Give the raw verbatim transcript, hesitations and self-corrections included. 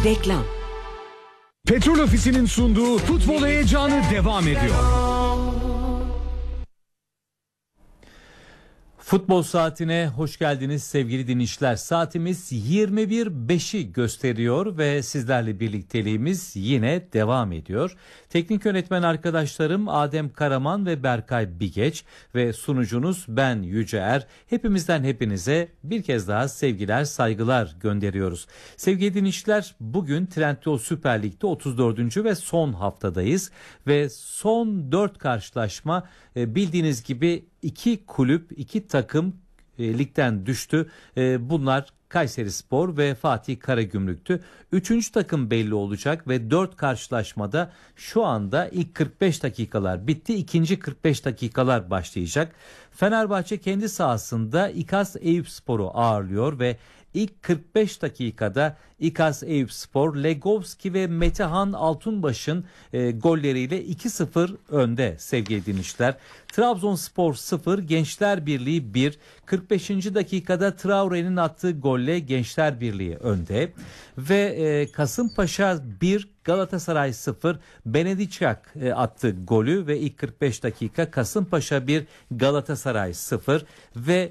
Reklam. Petrol Ofisi'nin sunduğu futbol heyecanı devam ediyor. Futbol Saati'ne hoş geldiniz sevgili dinleyiciler. Saatimiz yirmi bir beşi gösteriyor ve sizlerle birlikteliğimiz yine devam ediyor. Teknik yönetmen arkadaşlarım Adem Karaman ve Berkay Bigeç ve sunucunuz ben Yüce Er. Hepimizden hepinize bir kez daha sevgiler, saygılar gönderiyoruz. Sevgili dinleyiciler, bugün Trendyol Süper Lig'de otuz dördüncü ve son haftadayız ve son dört karşılaşma bildiğiniz gibi iki kulüp, iki takım e, ligden düştü. E, bunlar Kayserispor ve Fatih Karagümrük'tü. Üçüncü takım belli olacak ve dört karşılaşmada şu anda ilk kırk beş dakikalar bitti. İkinci kırk beş dakikalar başlayacak. Fenerbahçe kendi sahasında İKAS Eyüpspor'u ağırlıyor ve İlk kırk beş dakikada İKAS Eyüpspor, Legovski ve Metehan Altunbaş'ın e, golleriyle iki sıfır önde sevgili dinleyiciler. Trabzonspor sıfır, Gençler Birliği bir. kırk beşinci dakikada Traore'nin attığı golle Gençler Birliği önde. Ve e, Kasımpaşa bir, Galatasaray sıfır. Benediçak e, attı golü ve ilk kırk beş dakika Kasımpaşa bir, Galatasaray sıfır ve